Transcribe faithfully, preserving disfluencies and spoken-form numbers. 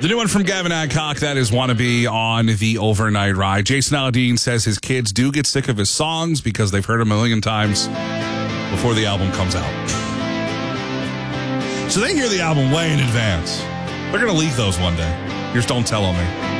The new one from Gavin Adcock, that is Wannabe on the Overnight Ride. Jason Aldean says his kids do get sick of his songs because they've heard them a million times before the album comes out. So they hear the album way in advance. They're going to leak those one day. Here's Don't Tell On Me.